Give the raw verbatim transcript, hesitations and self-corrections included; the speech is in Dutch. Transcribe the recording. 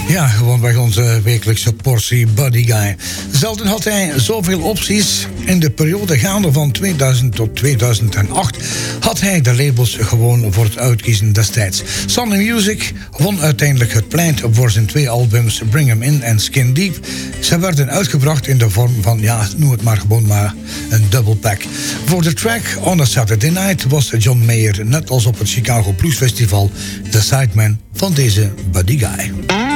Ja, gewoon bij onze wekelijkse portie Buddy Guy. Zelden had hij zoveel opties. In de periode gaande van tweeduizend tot tweeduizend acht had hij de labels gewoon voor het uitkiezen destijds. Sony Music won uiteindelijk het pleit voor zijn twee albums Bring 'Em In en Skin Deep. Ze werden uitgebracht in de vorm van, ja, noem het maar gewoon maar een double pack. Voor de track On a Saturday Night was John Mayer, net als op het Chicago Blues Festival, de sideman van deze Buddy Guy.